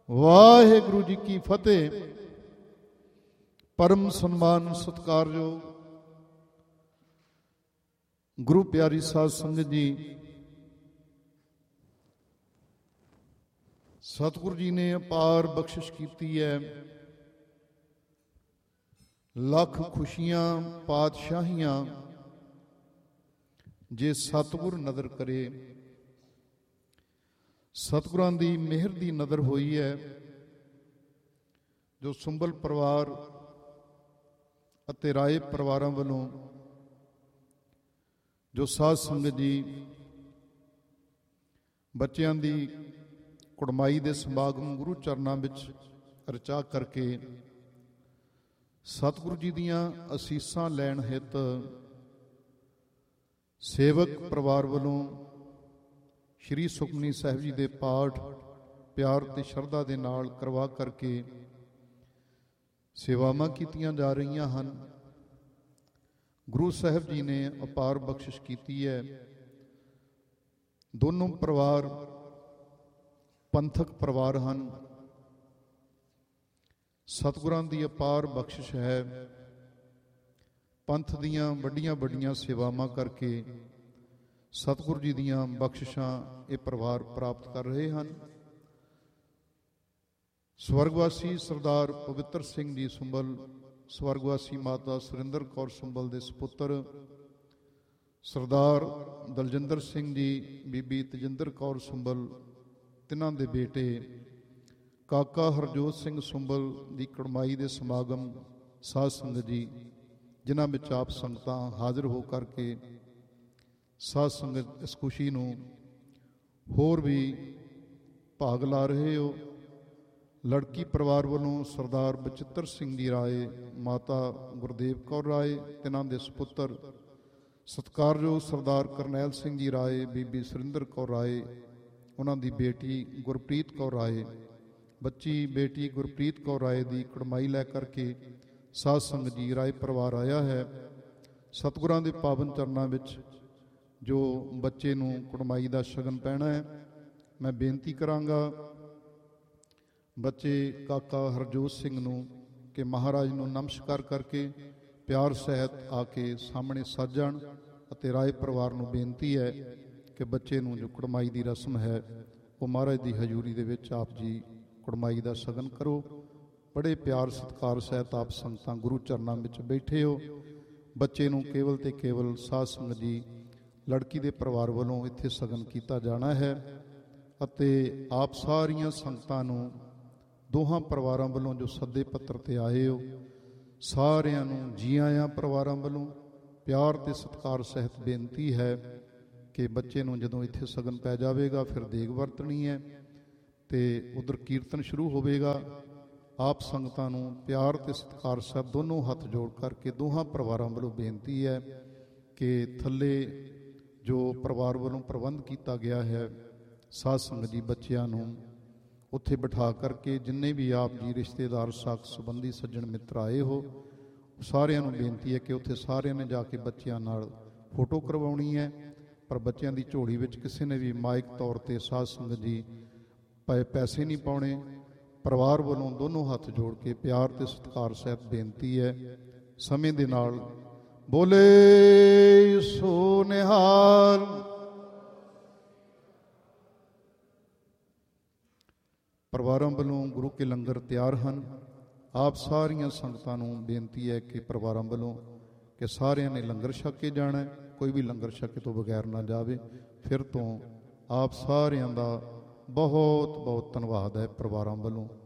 ਵਾਹਿਗੁਰੂ ਜੀ ਕੀ ਫਤਿਹ। ਪਰਮ ਸਨਮਾਨ ਸਤਿਕਾਰਯੋਗ ਗੁਰੂ ਪਿਆਰੀ ਸਾਧ ਸੰਗਤ ਜੀ, ਸਤਿਗੁਰੂ ਜੀ ਨੇ ਅਪਾਰ ਬਖਸ਼ਿਸ਼ ਕੀਤੀ ਹੈ। ਲੱਖ ਖੁਸ਼ੀਆਂ ਪਾਤਸ਼ਾਹੀਆਂ ਜੇ ਸਤਿਗੁਰ ਨਦਰ ਕਰੇ। ਸਤਿਗੁਰਾਂ ਦੀ ਮਿਹਰ ਦੀ ਨਦਰ ਹੋਈ ਹੈ ਜੋ ਸੁੰਬਲ ਪਰਿਵਾਰ ਅਤੇ ਰਾਏ ਪਰਿਵਾਰਾਂ ਵੱਲੋਂ ਜੋ ਸਾਧ ਸੰਗਤ ਜੀ ਬੱਚਿਆਂ ਦੀ ਕੁੜਮਾਈ ਦੇ ਸਮਾਗਮ ਗੁਰੂ ਚਰਨਾਂ ਵਿੱਚ ਰਚਾ ਕਰਕੇ ਸਤਿਗੁਰੂ ਜੀ ਦੀਆਂ ਅਸੀਸਾਂ ਲੈਣ ਹਿੱਤ ਸੇਵਕ ਪਰਿਵਾਰ ਵੱਲੋਂ ਸ਼੍ਰੀ ਸੁਖਮਨੀ ਸਾਹਿਬ ਜੀ ਦੇ ਪਾਠ ਪਿਆਰ ਤੇ ਸ਼ਰਧਾ ਦੇ ਨਾਲ ਕਰਵਾ ਕਰਕੇ ਸੇਵਾਵਾਂ ਕੀਤੀਆਂ ਜਾ ਰਹੀਆਂ ਹਨ। ਗੁਰੂ ਸਾਹਿਬ ਜੀ ਨੇ ਅਪਾਰ ਬਖਸ਼ਿਸ਼ ਕੀਤੀ ਹੈ। ਦੋਨੋਂ ਪਰਿਵਾਰ ਪੰਥਕ ਪਰਿਵਾਰ ਹਨ। ਸਤਿਗੁਰਾਂ ਦੀ ਅਪਾਰ ਬਖਸ਼ਿਸ਼ ਹੈ। ਪੰਥ ਦੀਆਂ ਵੱਡੀਆਂ ਵੱਡੀਆਂ ਸੇਵਾਵਾਂ ਕਰਕੇ ਸਤਿਗੁਰੂ ਜੀ ਦੀਆਂ ਬਖਸ਼ਿਸ਼ਾਂ ਇਹ ਪਰਿਵਾਰ ਪ੍ਰਾਪਤ ਕਰ ਰਹੇ ਹਨ। ਸਵਰਗਵਾਸੀ ਸਰਦਾਰ ਪਵਿੱਤਰ ਸਿੰਘ ਜੀ ਸੁੰਬਲ, ਸਵਰਗਵਾਸੀ ਮਾਤਾ ਸੁਰਿੰਦਰ ਕੌਰ ਸੁੰਬਲ ਦੇ ਸਪੁੱਤਰ ਸਰਦਾਰ ਦਲਜਿੰਦਰ ਸਿੰਘ ਜੀ, ਬੀਬੀ ਤਜਿੰਦਰ ਕੌਰ ਸੁੰਬਲ, ਤਿੰਨਾਂ ਦੇ ਬੇਟੇ ਕਾਕਾ ਹਰਜੋਤ ਸਿੰਘ ਸੁੰਬਲ ਦੀ ਕੁੜਮਾਈ ਦੇ ਸਮਾਗਮ ਸਾਧ ਸੰਗਤ ਜੀ, ਜਿਨ੍ਹਾਂ ਵਿੱਚ ਆਪ ਸੰਗਤਾਂ ਹਾਜ਼ਰ ਹੋ ਕਰਕੇ ਸਾਧ ਸੰਗਤ ਇਸ ਖੁਸ਼ੀ ਨੂੰ ਹੋਰ ਵੀ ਭਾਗ ਲਾ ਰਹੇ ਹੋ। ਲੜਕੀ ਪਰਿਵਾਰ ਵੱਲੋਂ ਸਰਦਾਰ ਬਚਿੱਤਰ ਸਿੰਘ ਜੀ ਰਾਏ, ਮਾਤਾ ਗੁਰਦੇਵ ਕੌਰ ਰਾਏ, ਤਿੰਨਾਂ ਦੇ ਸਪੁੱਤਰ ਸਤਿਕਾਰਯੋਗ ਸਰਦਾਰ ਕਰਨੈਲ ਸਿੰਘ ਜੀ ਰਾਏ, ਬੀਬੀ ਸੁਰਿੰਦਰ ਕੌਰ ਰਾਏ, ਉਹਨਾਂ ਦੀ ਬੇਟੀ ਗੁਰਪ੍ਰੀਤ ਕੌਰ ਰਾਏ, ਬੱਚੀ ਬੇਟੀ ਗੁਰਪ੍ਰੀਤ ਕੌਰ ਰਾਏ ਦੀ ਕੁੜਮਾਈ ਲੈ ਕਰਕੇ ਸਾਧ ਸੰਗਤ ਜੀ ਰਾਏ ਪਰਿਵਾਰ ਆਇਆ ਹੈ। ਸਤਿਗੁਰਾਂ ਦੇ ਪਾਵਨ ਚਰਨਾਂ ਵਿੱਚ ਜੋ ਬੱਚੇ ਨੂੰ ਕੁੜਮਾਈ ਦਾ ਸ਼ਗਨ ਪੈਣਾ ਹੈ, ਮੈਂ ਬੇਨਤੀ ਕਰਾਂਗਾ ਬੱਚੇ ਕਾਕਾ ਹਰਜੋਤ ਸਿੰਘ ਨੂੰ ਕਿ ਮਹਾਰਾਜ ਨੂੰ ਨਮਸਕਾਰ ਕਰਕੇ ਪਿਆਰ ਸਹਿਤ ਆ ਕੇ ਸਾਹਮਣੇ ਸੱਜ ਜਾਣ ਅਤੇ ਰਾਏ ਪਰਿਵਾਰ ਨੂੰ ਬੇਨਤੀ ਹੈ ਕਿ ਬੱਚੇ ਨੂੰ ਜੋ ਕੁੜਮਾਈ ਦੀ ਰਸਮ ਹੈ ਉਹ ਮਹਾਰਾਜ ਦੀ ਹਜ਼ੂਰੀ ਦੇ ਵਿੱਚ ਆਪ ਜੀ ਕੁੜਮਾਈ ਦਾ ਸ਼ਗਨ ਕਰੋ। ਬੜੇ ਪਿਆਰ ਸਤਿਕਾਰ ਸਹਿਤ ਆਪ ਸੰਗਤਾਂ ਗੁਰੂ ਚਰਨਾਂ ਵਿੱਚ ਬੈਠੇ ਹੋ। ਬੱਚੇ ਨੂੰ ਕੇਵਲ ਤੇ ਕੇਵਲ ਸਾਧ ਸੰਗਤ ਜੀ ਲੜਕੀ ਦੇ ਪਰਿਵਾਰ ਵੱਲੋਂ ਇੱਥੇ ਸ਼ਗਨ ਕੀਤਾ ਜਾਣਾ ਹੈ ਅਤੇ ਆਪ ਸਾਰੀਆਂ ਸੰਗਤਾਂ ਨੂੰ ਦੋਹਾਂ ਪਰਿਵਾਰਾਂ ਵੱਲੋਂ ਜੋ ਸੱਦੇ ਪੱਤਰ ਤੇ ਆਏ ਹੋ ਸਾਰਿਆਂ ਨੂੰ ਜੀ ਆਇਆਂ ਪਰਿਵਾਰਾਂ ਵੱਲੋਂ ਪਿਆਰ ਤੇ ਸਤਿਕਾਰ ਸਹਿਤ ਬੇਨਤੀ ਹੈ ਕਿ ਬੱਚੇ ਨੂੰ ਜਦੋਂ ਇੱਥੇ ਸ਼ਗਨ ਪੈ ਜਾਵੇਗਾ ਫਿਰ ਦੇਗ ਵਰਤਣੀ ਹੈ ਤੇ ਉਧਰ ਕੀਰਤਨ ਸ਼ੁਰੂ ਹੋਵੇਗਾ। ਆਪ ਸੰਗਤਾਂ ਨੂੰ ਪਿਆਰ ਤੇ ਸਤਿਕਾਰ ਸਹਿਤ ਦੋਨੋਂ ਹੱਥ ਜੋੜ ਕਰਕੇ ਦੋਹਾਂ ਪਰਿਵਾਰਾਂ ਵੱਲੋਂ ਬੇਨਤੀ ਹੈ ਕਿ ਥੱਲੇ ਜੋ ਪਰਿਵਾਰ ਵੱਲੋਂ ਪ੍ਰਬੰਧ ਕੀਤਾ ਗਿਆ ਹੈ ਸਾਧ ਸੰਗਤ ਜੀ ਬੱਚਿਆਂ ਨੂੰ ਉੱਥੇ ਬਿਠਾ ਕਰਕੇ ਜਿੰਨੇ ਵੀ ਆਪ ਜੀ ਰਿਸ਼ਤੇਦਾਰ ਸਾਕ ਸੰਬੰਧੀ ਸੱਜਣ ਮਿੱਤਰ ਆਏ ਹੋ ਸਾਰਿਆਂ ਨੂੰ ਬੇਨਤੀ ਹੈ ਕਿ ਉੱਥੇ ਸਾਰਿਆਂ ਨੇ ਜਾ ਕੇ ਬੱਚਿਆਂ ਨਾਲ ਫੋਟੋ ਕਰਵਾਉਣੀ ਹੈ। ਪਰ ਬੱਚਿਆਂ ਦੀ ਝੋਲੀ ਵਿੱਚ ਕਿਸੇ ਨੇ ਵੀ ਮਾਇਕ ਤੌਰ ਤੇ ਸਾਧ ਸੰਗਤ ਜੀ ਪੈਸੇ ਨਹੀਂ ਪਾਉਣੇ। ਪਰਿਵਾਰ ਵੱਲੋਂ ਦੋਨੋਂ ਹੱਥ ਜੋੜ ਕੇ ਪਿਆਰ ਤੇ ਸਤਿਕਾਰ ਸਹਿਤ ਬੇਨਤੀ ਹੈ। ਸਮੇਂ ਦੇ ਨਾਲ ਬੋਲੇ ਸੋ ਨਿਹਾਲ। ਪਰਿਵਾਰਾਂ ਵੱਲੋਂ ਗੁਰੂ ਕੇ ਲੰਗਰ ਤਿਆਰ ਹਨ। ਆਪ ਸਾਰੀਆਂ ਸੰਗਤਾਂ ਨੂੰ ਬੇਨਤੀ ਹੈ ਕਿ ਪਰਿਵਾਰਾਂ ਵੱਲੋਂ ਕਿ ਸਾਰਿਆਂ ਨੇ ਲੰਗਰ ਛਕ ਕੇ ਜਾਣਾ, ਕੋਈ ਵੀ ਲੰਗਰ ਛਕੇ ਤੋਂ ਬਗੈਰ ਨਾ ਜਾਵੇ। ਫਿਰ ਤੋਂ ਆਪ ਸਾਰਿਆਂ ਦਾ ਬਹੁਤ ਬਹੁਤ ਧੰਨਵਾਦ ਹੈ ਪਰਿਵਾਰਾਂ ਵੱਲੋਂ।